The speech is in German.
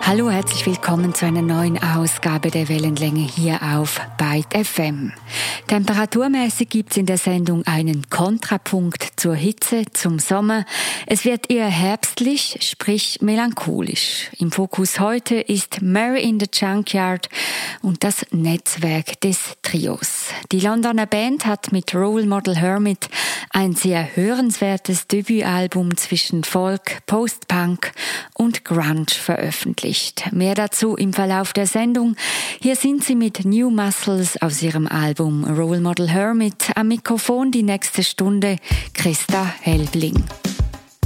Hallo, herzlich willkommen zu einer neuen Ausgabe der Wellenlänge hier auf Byte FM. Temperaturmäßig gibt's in der Sendung einen Kontrapunkt zur Hitze, zum Sommer. Es wird eher herbstlich, sprich melancholisch. Im Fokus heute ist Mary in the Junkyard und das Netzwerk des Trios. Die Londoner Band hat mit Role Model Hermit ein sehr hörenswertes Debütalbum zwischen Folk, Post-Punk und Grunge veröffentlicht. Mehr dazu im Verlauf der Sendung. Hier sind sie mit New Muscles aus ihrem Album Role Model Hermit. Am Mikrofon die nächste Stunde Christa Helbling.